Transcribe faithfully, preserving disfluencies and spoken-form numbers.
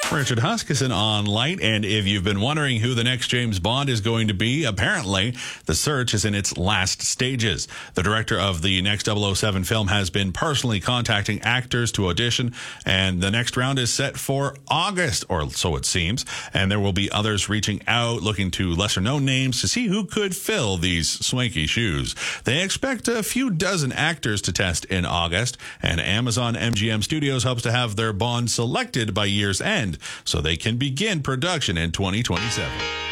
Richard Huskisson on Light, and if you've been wondering who the next James Bond is going to be, apparently the search is in its last stages. The director of the next double oh seven film has been personally contacting actors to audition, and the next round is set for August, or so it seems, and there will be others reaching out, looking to lesser-known names to see who could fill these swanky shoes. They expect a few dozen actors to test in August, and Amazon M G M Studios hopes to have their Bond selected by year's end, so they can begin production in twenty twenty-seven.